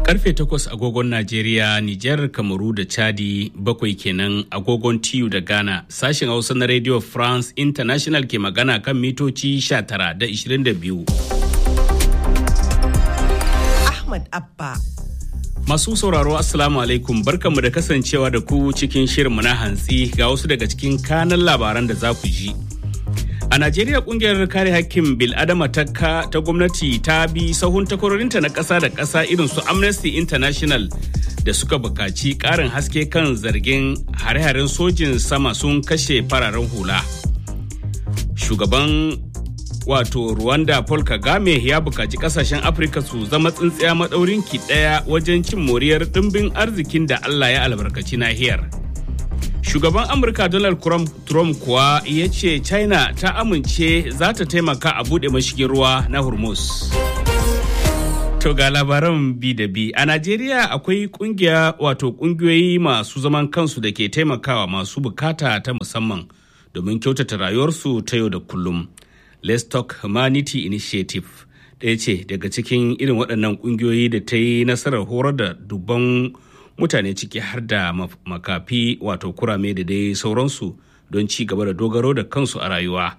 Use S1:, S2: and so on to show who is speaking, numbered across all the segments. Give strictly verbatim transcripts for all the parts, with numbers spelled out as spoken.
S1: Karfe takwas agogon Najeriya, Nijar, Kamaru da Chadi, bakwai kenan agogon T U da Ghana. Sashen Hausa na Radio France International ke magana kan mitoci sha tara da ishirin da biyu.
S2: Ahmad Abba.
S1: Masu sauraro Assalamu alaikum, barkanmu da kasancewa da ku cikin shirinmu na hantsi ga wasu daga cikin kanan labaran da za ku ji. A Najeriya kungiyar kare hakkin bil'adama ta ta gwamnati ta bi sahun takwarorinta na ƙasa da ƙasa irin su Amnesty International da suka buƙaci ƙarin haske kan zargin hare-haren sojin sama sun kashe fararen hula. Shugaban wato Rwanda Paul Kagame ya buƙaci ƙasashen Afirka su zama tsintsiya maɗaurin ki ɗaya wajen cin moriyar ɗimbin arzikin da Allah ya albarkaci nahiyar. Shugaban Amurka Donald Trump kuwa ya ce China ta amince za ta taimaka a buɗe mashigin ruwa na Hormuz. To ga labaran bi da bi. A Najeriya akwai kungiya wato kungiyoyi masu zaman kansu da ke taimakawa masu bukata ta musamman domin kyautata rayuwarsu ta yau da kullum. Let's Talk Humanity Initiative ɗaya ce daga cikin irin waɗannan kungiyoyi da ta yi nasarar horar da dubban mutane ciki har da makafi wato kurame da dai sauransu don ci gaba da dogaro da kansu a rayuwa.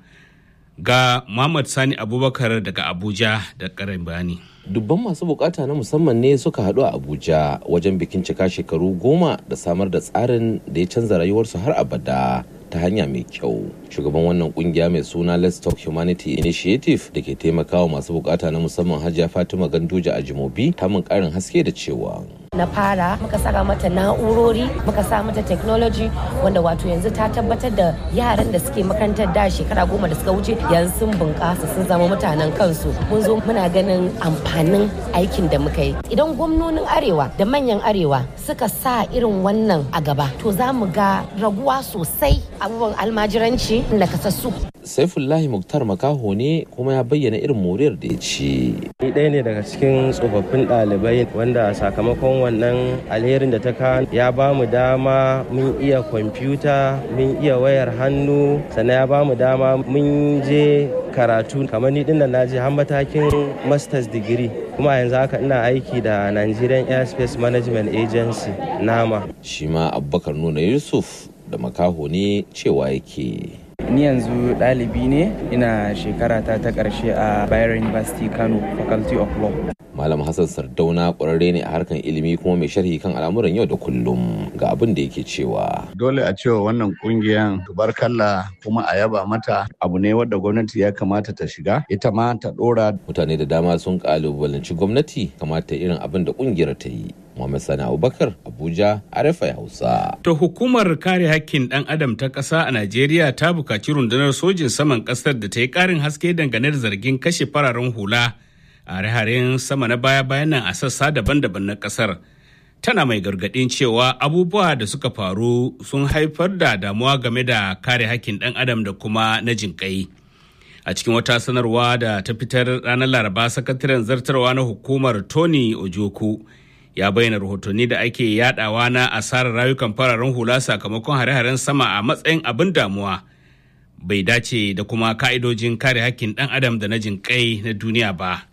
S1: Ga Muhammad Sani Abubakar daga Abuja da ƙarin bayani.
S3: Dubban masu bukata na musamman ne suka haɗu a Abuja wajen bikin cika shekaru goma da samar da tsarin da ya canza rayuwarsu har abada ta hanya mai kyau. Shugaban wannan kungiya mai suna Let's Talk Humanity Initiative da ke taimakawa masu bukata na musamman Hajiya Fatima Ganduja a Jimobi ta mun karin haske da cewa
S4: na fara muka saka mata na'urori muka sa mata technology wanda wato yanzu ta tabbatar da yaran da suke makarantar da shekara goma da suka wuce yanzu sun bunƙasa sun zama mutanen kansu. Mun zo muna ganin amfanin aikin da muka yi. Idan gwamnonin arewa da manyan arewa suka sa irin wannan a gaba to za mu ga raguwa sosai abubuwan almajiranci da kasassu.
S3: Saifullahi Muktar Makaho ne kuma ya bayyana irin moriyar da ya ci.
S5: Ni ɗaya ne daga cikin tsofaffin ɗalibai wanda sakamakon wannan alherin da ta kawo ya ba mu dama mun iya kwamfuta, mun iya wayar hannu, sannan ya ba mu dama mun je karatu kamar ni ɗin da na je har matakin master's degree. Kuma yanzu haka ina aiki da Nigerian Airspace Management Agency nama. Shi ma Abubakar Nuna Yusuf da Makaho ne cewa yake.
S6: Ni yanzu ɗalibi ne, ina shekara ta ta ƙarshe a Bayero University Kano, Faculty of Law.
S3: Malam Hassan Sardauna ƙwararre ne a harkar ilimi kuma mai sharhi kan al'amuran yau da kullum ga abin da yake cewa.
S7: Dole a cewa wannan ƙungiyar tubarkalla kuma a yaba mata abu ne wadda gwamnati ya kamata ta shiga, ita ma ta ɗora.
S3: Mutane da dama sun ƙalubalanci gwamnati kamata irin abin da ƙungiyar ta yi. Muhammad Sani Abubakar, Abuja, R F I Hausa.
S1: To hukumar kare hakkin ɗan adam ta ƙasa a Najeriya ta buƙaci rundunar sojin saman ƙasar da ta yi ƙarin haske dangane da zargin kashe fararen hula a hare-haren sama na baya-bayan nan a sassa daban-daban na ƙasar. Tana mai gargaɗin cewa abubuwa da suka faru sun haifar da damuwa game da kare hakkin ɗan adam da kuma na jinƙai. A cikin wata sanarwa da ta fitar ranar Laraba, sakataren zartarwa na hukumar Tony Ojoku ya bayyana rahotanni da ake yadawa na asarar rayukan fararen hula sakamakon hare-haren sama a matsayin abin damuwa bai dace da kuma ka'idojin kare hakkin ɗan adam da na jinƙai na duniya ba.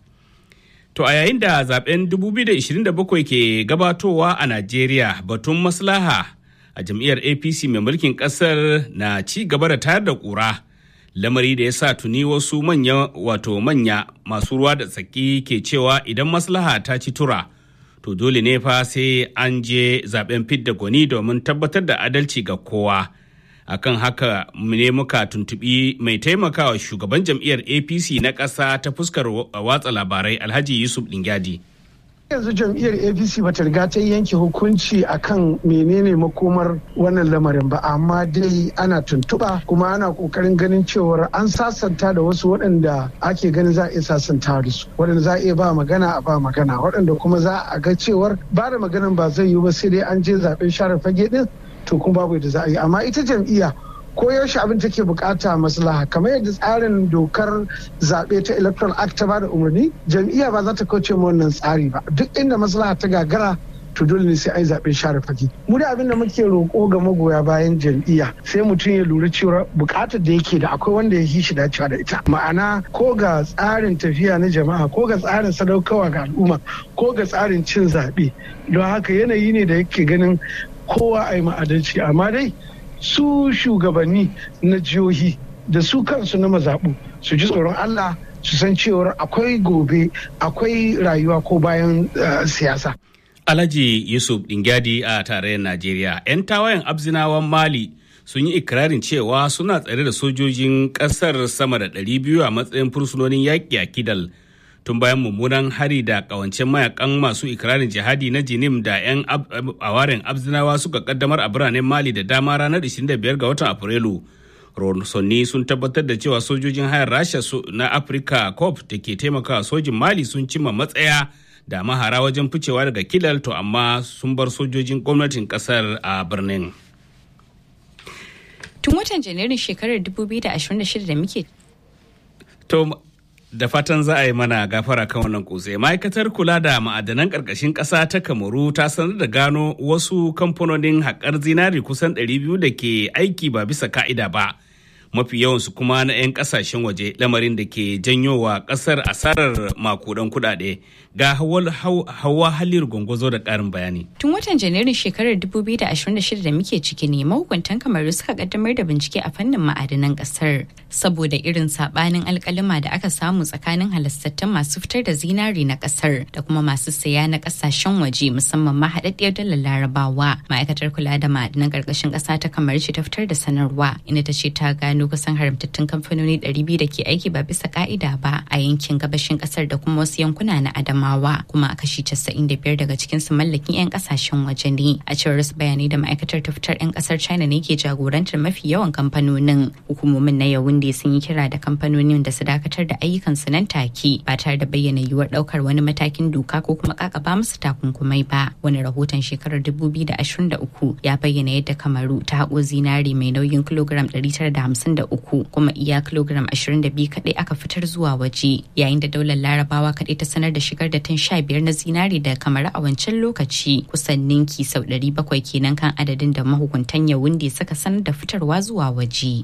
S1: To a yayin da zaben dubu biyu da ishirin da bakwai ke gabatowa a Najeriya, batun maslaha a jam'iyyar A P C mai mulkin ƙasar na ci gaba da tayar da ƙura, lamari da ya sa tuni wasu manya wato manya masu ruwa da tsaki ke cewa idan maslaha ta ci tura to dole ne fa sai an je zaben fidda gwani domin tabbatar da adalci ga kowa. Akan haka ne muka tuntubi mai taimakawa shugaban jam'iyyar A P C na ƙasa ta fuskar watsa labarai Alhaji Yusuf Dingyadi.
S8: Yanzu jam'iyyar A P C bata riga ta yanke hukunci akan menene makomar wannan lamarin ba, amma dai ana tuntuɓa kuma ana kokarin ganin cewar an sasanta da wasu waɗanda ake ganin za a iya sasanta da su, waɗanda za a iya ba magana a ba magana, waɗanda kuma za a ga cewar ba da maganan ba zai yiwu ba sai dai an je zaɓen share fage ɗin, to kuma babu da za a yi. Amma ita jam'iyya ko yaushe abin take bukata maslaha, kamar yadda tsarin dokar zaɓe ta electoral act ta bada umarni, jam'iyya ba za ta kauce ma wannan tsari ba. Duk inda maslaha ta gagara to dole ne sai ai zaɓen share fage. Mu da abin da muke roƙo ga magoya bayan jam'iyya sai mutum ya lura cewa buƙatar da yake da akwai wanda ya yi shi dacewa da ita. Ma'ana ko ga tsarin tafiya na jama'a ko ga tsarin sadaukarwa ga al'umma ko ga tsarin cin zaɓe. Don haka yanayi ne da yake ganin kowa a yi ma'adalci, amma dai su shugabanni na jihohi da su kansu na mazaɓu su ji tsoron Allah su san cewar akwai gobe akwai rayuwa ko bayan uh, siyasa.
S1: Alhaji Yusuf Dingyadi a tarayyar Najeriya. 'Yan tawayen Abzinawan Mali sun yi ikirarin cewa suna tsare da sojojin ƙasar sama da ɗari biyu a matsayin fursunonin yaƙi a Kidal. Tun bayan mummunan hari da ƙawancen mayakan masu ikirarin jihadi na Jinim da 'yan awaren Abzinawa suka kaddamar a biranen Mali da dama ranar ishirin da biyar ga watan Afrilu. Ronsonni sun tabbatar da cewa sojojin hayar Rasha na Africa Corps da ke taimakawa sojin Mali sun cimma matsaya da mahara wajen ficewa daga Kidal, to amma sun bar sojojin gwamnatin kasar a birnin.
S9: Tun watan Janairun shekarar dubu biyu da ashirin da shida da muke.
S1: To da fatan za a yi mana gafara kan wannan kutse. Ma'aikatar kula da ma'adanan ƙarƙashin ƙasa ta Kamaru ta sanar da gano wasu kamfanonin haƙar zinari kusan ɗari biyu da ke aiki ba bisa ka'ida ba. Mafi yawansu kuma na 'yan kasashen waje, lamarin da ke janyo wa kasar asarar makudan kudade. Ga Hawa Halir Gwangwazo da karin bayani.
S9: Tun watan Janairun shekarar dubu biyu da ashirin da shida da muke ciki ne mahukuntan Kamaru suka kaddamar da bincike a fannin ma'adanan kasar saboda irin sabanin alkalima da aka samu tsakanin halastattun masu fitar da zinari na kasar da kuma masu saya na kasashen waje, musamman ma haɗaɗɗiyar dalar Larabawa. Ma'aikatar kula da ma'adanan ƙarƙashin ƙasa ta Kamaru ce ta fitar da sanarwa inda ta ce ta gano kusan haramtattun kamfanoni ɗari biyu da ke aiki ba bisa ka'ida ba a yankin gabashin kasar da kuma wasu yankuna na Adamawa, kuma a kashi casa'in da biyar daga cikin su mallakin 'yan kasashen waje ne. A cewar wasu bayanai da ma'aikatar ta fitar, 'yan kasar China ne ke jagorantar mafi yawan kamfanonin. Hukumomin na Yaounde sun yi kira da kamfanonin da su dakatar da ayyukan su nan take ba tare da bayyana yiwuwar daukar wani matakin doka ko kuma kakaba musu takunkumai ba. Wani rahoton shekarar dubu biyu da ashirin da uku ya bayyana yadda Kamaru ta haƙo zinari mai nauyin kilogram ɗari tara da hamsin da uku, kuma iya kilogram ashirin da biyu kaɗai aka fitar zuwa waje, yayin da daular Larabawa kaɗai ta sanar da shigar da tan sha biyar na zinari da Kamaru a wancan lokaci, kusan ninki sau ɗari bakwai kenan kan adadin da mahukuntan Yaounde suka sanar da fitarwa zuwa waje.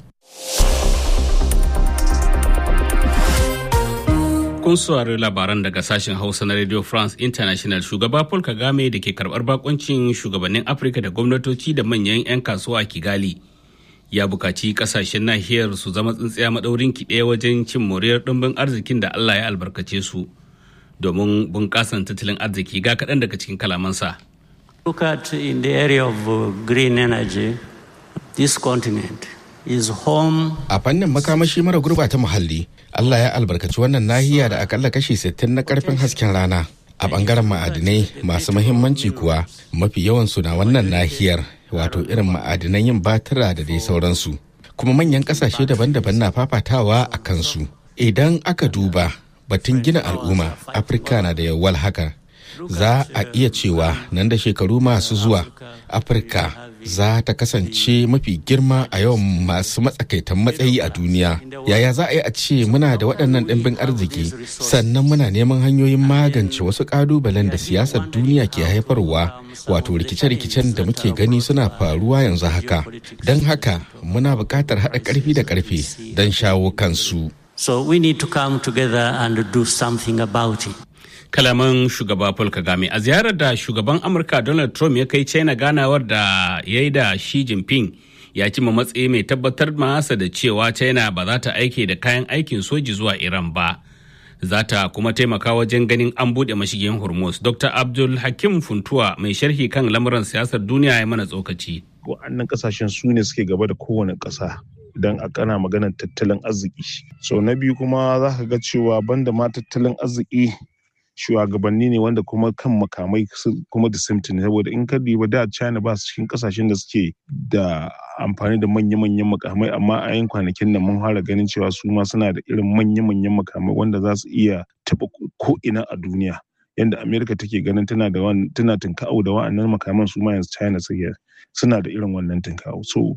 S1: Kun saurari labaran daga sashen Hausa na Radio France International. Shugaba Paul Kagame da ke karɓar bakuncin shugabannin Afirka da gwamnatoci da manyan 'yan kasuwa a Kigali ya bukaci kasashen nahiyar su zama tsintsiya maɗaurin ki ɗaya wajen cin moriyar ɗumbin arzikin da Allah ya albarkace su domin bunƙasan tattalin arziki. Ga kaɗan daga cikin kalamansa.
S10: Look at in the area of uh, green energy, this continent is home.
S11: A fannin makamashi mara gurbata muhalli, Allah ya albarkaci wannan nahiya da akalla kashi sittin na karfin hasken rana. A bangaren ma'adinai masu muhimmanci kuwa mafi yawansu na wannan nahiyar, wato irin ma'adinan yin batira da dai sauransu. Kuma manyan kasashe daban-daban na fafatawa a kansu. Idan aka duba batun gina al'umma, Afirka na da yawwal haka. Za a iya cewa nan da shekaru masu zuwa, Afirka za ta kasance mafi girma a yawan masu matsakaitan matsayi a duniya. Yaya za a yi a ce muna da waɗannan ɗimbin arziki sannan muna neman hanyoyin magance wasu ƙalubalen da siyasar duniya ke haifarwa, wato rikice-rikicen da muke gani suna faruwa yanzu haka. Don haka muna buƙatar haɗa ƙarfi da ƙarfe don shawo kansu.
S10: So we need to come together and do something about it.
S1: Kalaman shugaba Paul Kagame a ziyarar da shugaban Amurka Donald Trump ya kai China ganawar da ya yi da Xi Jinping, ya cimma matsayi mai tabbatar masa da cewa China ba za ta aike da kayan aikin soji zuwa Iran ba. Za ta kuma taimaka wajen ganin an buɗe mashigin Hormuz. Doctor Abdul Hakim Funtuwa mai sharhi kan lamuran siyasar duniya ya mana tsokaci.
S12: Wa'annan kasashen su ne suke gaba da kowane ƙasa idan a kana maganar tattalin arziki. So na biyu kuma za ka ga cewa banda ma tattalin arziki, shugabanni ne wanda kuma kan makamai kuma da simtin, saboda in ka diba da China ba su cikin kasashen da suke da amfani da manya-manyan makamai, amma a yin kwanakin nan mun fara ganin cewa su ma suna da irin manya-manyan makamai wanda za su iya taɓa ko ina a duniya. Yanda Amerika take ganin tana da tana tinka'u da wa'annan makaman, su ma yanzu China suna da irin wannan tinka'u. So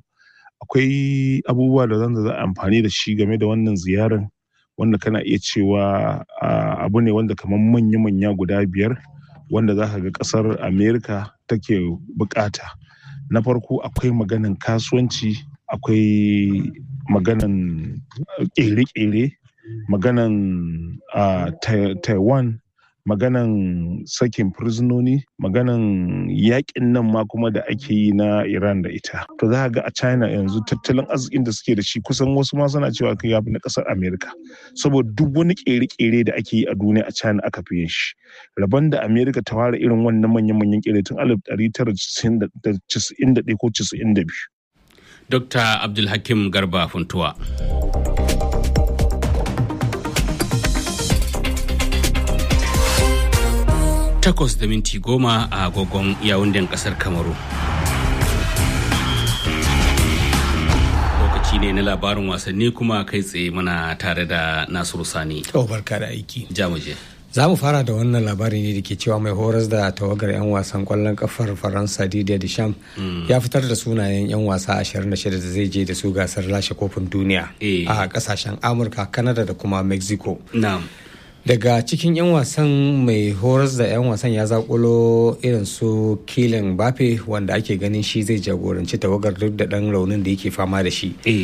S12: akwai abubuwa da zan za amfani da shi game da wannan ziyarar, wanda kana iya cewa abu ne wanda kamar manya-manya guda biyar wanda za ka ga ƙasar Amerika take bukata. Na farko akwai maganan kasuwanci, akwai maganan ƙere-ƙere, maganan uh, Taiwan, maganan sakin fursunoni, maganan yakin nan ma kuma da ake yi na Iran da ita. To za ga a China yanzu tattalin arzikin da suke da shi kusan wasu ma suna cewa kai yafi na ƙasar Amerika. Saboda duk wani ƙere-ƙere da ake yi a duniya a China aka fi yin shi. Rabon da Amerika ta ware irin wannan manyan-manyan ƙere tun alif ɗari tara da casa'in da ɗaya ko casa'in da biyu.
S1: Dokta Abdulhakim Garba Funtuwa. Takwas da minti goma a agogon Yawunden kasar Kamaru. Lokaci ne na labarin wasanni kuma kai tsaye muna tare da Nasiru Sani.
S13: To barka da aiki.
S1: Jamuje.
S13: Za mu fara da wannan labari ne da ke cewa mai horas da tawagar 'yan wasan kwallon kafar Faransa Didier Deschamps mm. ya fitar da sunayen 'yan wasa ashirin da shida da zai je da su gasar lashe kofin duniya e. a kasashen Amurka, Canada da kuma Mexico.
S1: Na'am.
S13: Daga cikin 'yan wasan mai horas da 'yan wasan ya zakulo irin su Kylian Mbappe wanda ake ganin shi zai jagoranci tawagar duk da ɗan raunin da yake fama da shi.